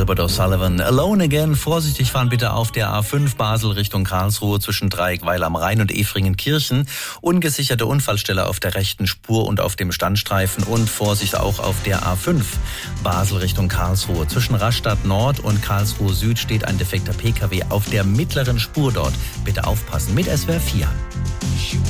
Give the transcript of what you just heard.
Gilbert O'Sullivan. Alone Again. Vorsichtig fahren bitte auf der A5 Basel Richtung Karlsruhe zwischen Dreieckweil am Rhein und Efringenkirchen. Ungesicherte Unfallstelle auf der rechten Spur und auf dem Standstreifen. Und Vorsicht auch auf der A5 Basel Richtung Karlsruhe. Zwischen Rastatt Nord und Karlsruhe Süd steht ein defekter Pkw auf der mittleren Spur dort. Bitte aufpassen mit SWR 4.